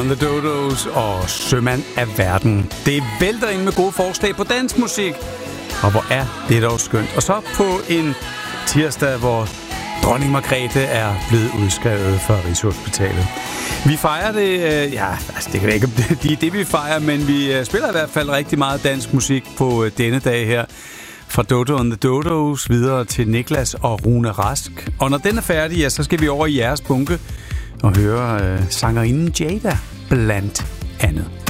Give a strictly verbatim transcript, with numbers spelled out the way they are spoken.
The Dodos og Sømand af verden. Det vælter ind med gode forslag på dansmusik. Og hvor er det dog skønt. Og så på en tirsdag, hvor dronning Margrethe er blevet udskrevet fra Rigshospitalet. Vi fejrer det, øh, ja, altså det kan ikke det er det, vi fejrer, men vi øh, spiller i hvert fald rigtig meget dansk musik på øh, denne dag her. Fra Dodo and the Dodos videre til Niklas og Rune Rask. Og når den er færdig, ja, så skal vi over i jeres bunke og høre øh, sangerinden Jada blandt andet.